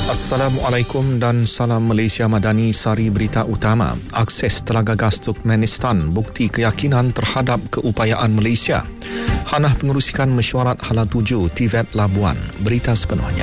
Assalamualaikum dan salam Malaysia Madani. Sari berita utama. Akses telaga gas Turkmenistan bukti keyakinan terhadap keupayaan Malaysia. Hanah pengerusikan mesyuarat Hala 7 TVET Labuan. Berita sepenuhnya.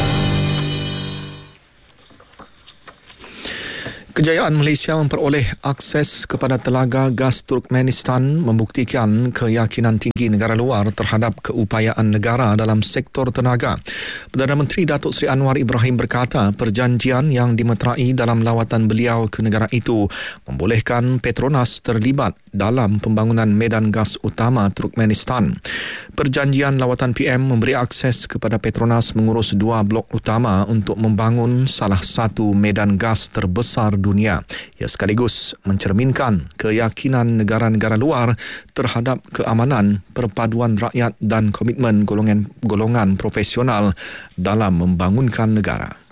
Kejayaan Malaysia memperoleh akses kepada telaga gas Turkmenistan membuktikan keyakinan tinggi negara luar terhadap keupayaan negara dalam sektor tenaga. Perdana Menteri Datuk Seri Anwar Ibrahim berkata perjanjian yang dimeterai dalam lawatan beliau ke negara itu membolehkan Petronas terlibat dalam pembangunan medan gas utama Turkmenistan. Perjanjian lawatan PM memberi akses kepada Petronas mengurus 2 blok utama untuk membangun salah satu medan gas terbesar dunia. Ia sekaligus mencerminkan keyakinan negara-negara luar terhadap keamanan, perpaduan rakyat dan komitmen golongan profesional dalam membangunkan negara.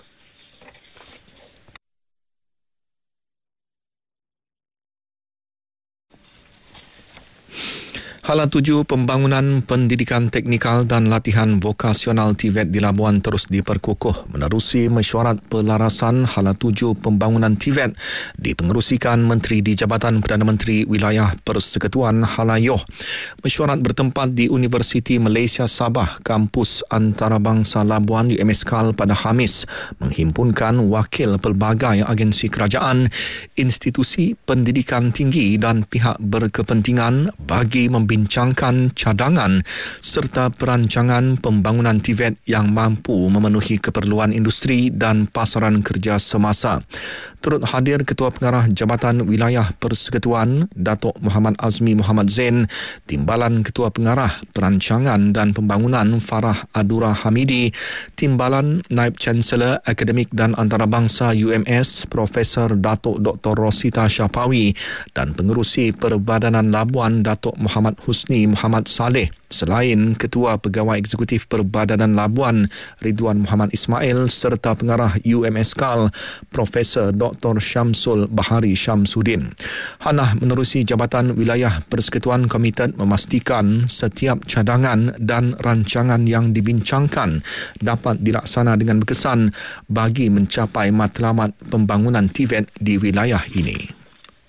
Hala 7 pembangunan pendidikan teknikal dan latihan vokasional TVET di Labuan terus diperkukuh menerusi mesyuarat pelarasan Hala 7 pembangunan TVET dipengerusikan Menteri di Jabatan Perdana Menteri Wilayah Persekutuan Halayoh. Mesyuarat bertempat di Universiti Malaysia Sabah, Kampus Antarabangsa Labuan UMSKAL pada Khamis, menghimpunkan wakil pelbagai agensi kerajaan, institusi pendidikan tinggi dan pihak berkepentingan bagi membincangkan cadangan serta perancangan pembangunan TVET yang mampu memenuhi keperluan industri dan pasaran kerja semasa. Turut hadir Ketua Pengarah Jabatan Wilayah Persekutuan Datuk Muhammad Azmi Muhammad Zain, Timbalan Ketua Pengarah Perancangan dan Pembangunan Farah Adura Hamidi, Timbalan Naib Chancellor Akademik dan Antarabangsa UMS Profesor Datuk Dr. Rosita Syapawi dan Pengerusi Perbadanan Labuan Datuk Muhammad Husni Muhammad Saleh, selain Ketua Pegawai Eksekutif Perbadanan Labuan Ridwan Muhammad Ismail serta Pengarah UMSKAL Profesor Dr. Syamsul Bahari Syamsuddin. Hanah menerusi Jabatan Wilayah Persekutuan komited memastikan setiap cadangan dan rancangan yang dibincangkan dapat dilaksana dengan berkesan bagi mencapai matlamat pembangunan TVET di wilayah ini.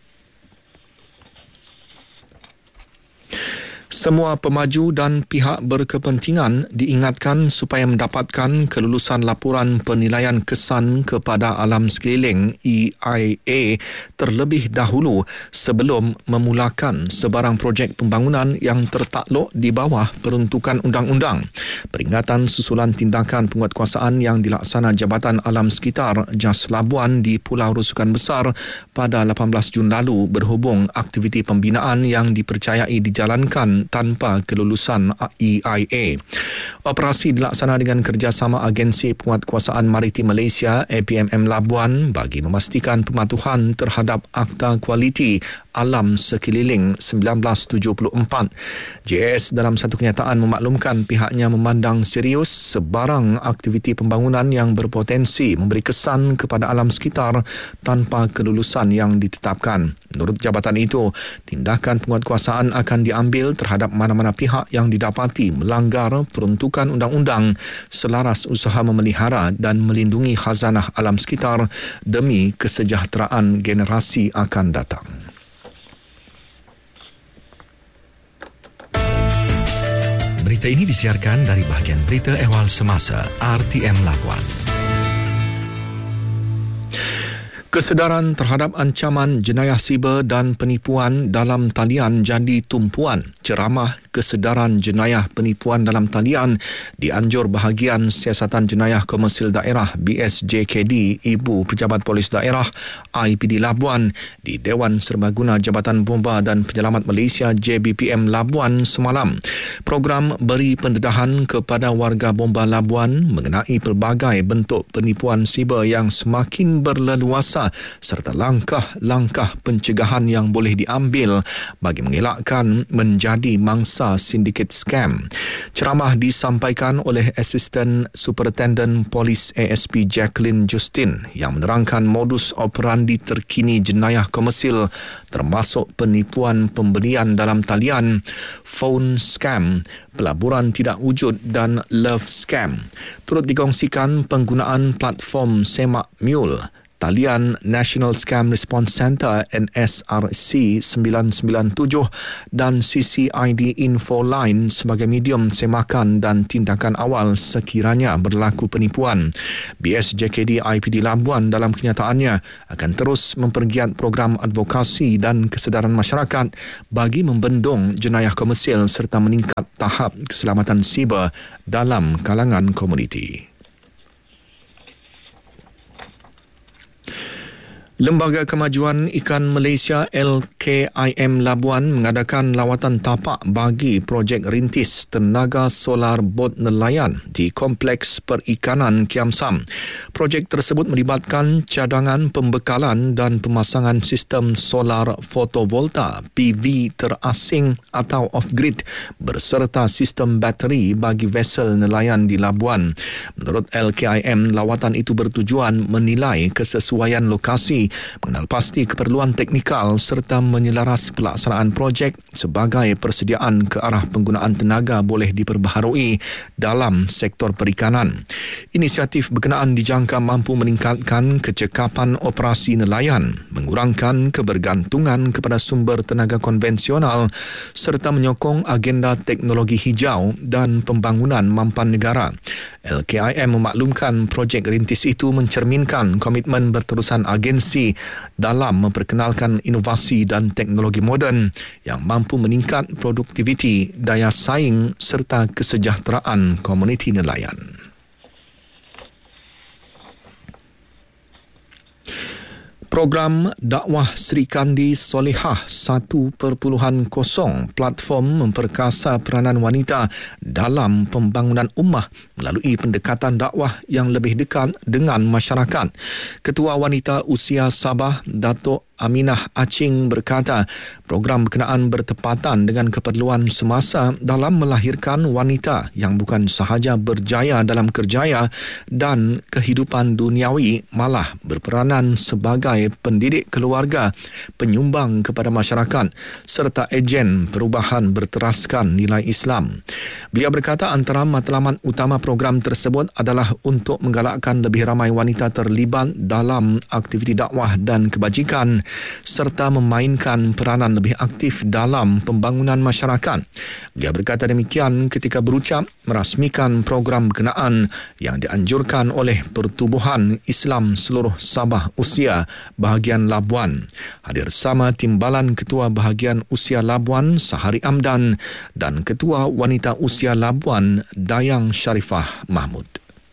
Semua pemaju dan pihak berkepentingan diingatkan supaya mendapatkan kelulusan laporan penilaian kesan kepada alam sekeliling EIA terlebih dahulu sebelum memulakan sebarang projek pembangunan yang tertakluk di bawah peruntukan undang-undang. Peringatan susulan tindakan penguatkuasaan yang dilaksana Jabatan Alam Sekitar JAS Labuan di Pulau Rusukan Besar pada 18 Jun lalu berhubung aktiviti pembinaan yang dipercayai dijalankan tanpa kelulusan EIA. Operasi dilaksana dengan kerjasama Agensi Penguatkuasaan Maritim Malaysia APMM Labuan bagi memastikan pematuhan terhadap Akta Kualiti Alam Sekeliling 1974. JAS dalam satu kenyataan memaklumkan pihaknya memandang serius sebarang aktiviti pembangunan yang berpotensi memberi kesan kepada alam sekitar tanpa kelulusan yang ditetapkan. Menurut jabatan itu, tindakan penguatkuasaan akan diambil terhadap mana-mana pihak yang didapati melanggar peruntukan undang-undang selaras usaha memelihara dan melindungi khazanah alam sekitar demi kesejahteraan generasi akan datang. Berita ini disiarkan dari bahagian berita ehwal semasa RTM Labuan. Kesedaran terhadap ancaman jenayah siber dan penipuan dalam talian jadi tumpuan. Ceramah kesedaran jenayah penipuan dalam talian dianjur bahagian Siasatan Jenayah Komersil Daerah BSJKD Ibu Pejabat Polis Daerah IPD Labuan di Dewan Serbaguna Jabatan Bomba dan Penyelamat Malaysia JBPM Labuan semalam. Program beri pendedahan kepada warga Bomba Labuan mengenai pelbagai bentuk penipuan siber yang semakin berleluasa serta langkah-langkah pencegahan yang boleh diambil bagi mengelakkan menjadi mangsa mangsa sindiket scam. Ceramah disampaikan oleh Asisten Superintendent Polis ASP Jacqueline Justin yang menerangkan modus operandi terkini jenayah komersil termasuk penipuan pembelian dalam talian, phone scam, pelaburan tidak wujud dan love scam. Turut dikongsikan penggunaan platform Semak Mule, talian National Scam Response Centre NSRC 997 dan CCID Info Line sebagai medium semakan dan tindakan awal sekiranya berlaku penipuan. BSJKD IPD Labuan dalam kenyataannya akan terus mempergiat program advokasi dan kesedaran masyarakat bagi membendung jenayah komersil serta meningkat tahap keselamatan siber dalam kalangan komuniti. Lembaga Kemajuan Ikan Malaysia LKIM Labuan mengadakan lawatan tapak bagi projek rintis tenaga solar bot nelayan di Kompleks Perikanan Kiam Sam. Projek tersebut melibatkan cadangan pembekalan dan pemasangan sistem solar fotovolta PV terasing atau off-grid berserta sistem bateri bagi vesel nelayan di Labuan. Menurut LKIM, lawatan itu bertujuan menilai kesesuaian lokasi, mengenal pasti keperluan teknikal serta menyelaras pelaksanaan projek sebagai persediaan ke arah penggunaan tenaga boleh diperbaharui dalam sektor perikanan. Inisiatif berkenaan dijangka mampu meningkatkan kecekapan operasi nelayan, mengurangkan kebergantungan kepada sumber tenaga konvensional serta menyokong agenda teknologi hijau dan pembangunan mampan negara. LKIM memaklumkan projek rintis itu mencerminkan komitmen berterusan agensi dalam memperkenalkan inovasi dan teknologi moden yang mampu meningkat produktiviti, daya saing serta kesejahteraan komuniti nelayan. Program Dakwah Sri Kandi Solehah 1.0 platform memperkasa peranan wanita dalam pembangunan ummah melalui pendekatan dakwah yang lebih dekat dengan masyarakat. Ketua Wanita Usia Sabah, Datuk Aminah Acing berkata, program berkenaan bertepatan dengan keperluan semasa dalam melahirkan wanita yang bukan sahaja berjaya dalam kerjaya dan kehidupan duniawi, malah berperanan sebagai pendidik keluarga, penyumbang kepada masyarakat serta ejen perubahan berteraskan nilai Islam. Beliau berkata antara matlamat utama program tersebut adalah untuk menggalakkan lebih ramai wanita terlibat dalam aktiviti dakwah dan kebajikan serta memainkan peranan lebih aktif dalam pembangunan masyarakat. Dia berkata demikian ketika berucap merasmikan program berkenaan yang dianjurkan oleh Pertubuhan Islam Seluruh Sabah Usia Bahagian Labuan. Hadir sama Timbalan Ketua Bahagian Usia Labuan Sahari Amdan dan Ketua Wanita Usia Labuan Dayang Sharifah Mahmud.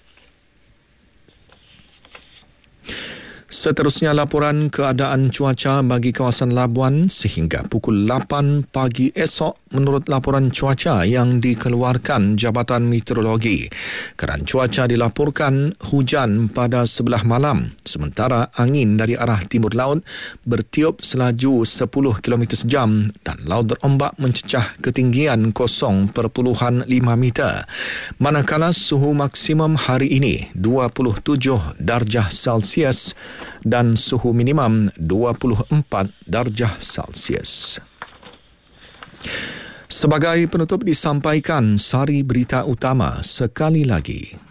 Seterusnya laporan keadaan cuaca bagi kawasan Labuan sehingga pukul 8 pagi esok menurut laporan cuaca yang dikeluarkan Jabatan Meteorologi. Keadaan cuaca dilaporkan hujan pada sebelah malam sementara angin dari arah timur laut bertiup selaju 10 km sejam dan laut berombak mencecah ketinggian 0.5 meter. Manakala suhu maksimum hari ini 27 darjah Celsius dan suhu minimum 24 darjah Celsius. Sebagai penutup disampaikan sari berita utama sekali lagi.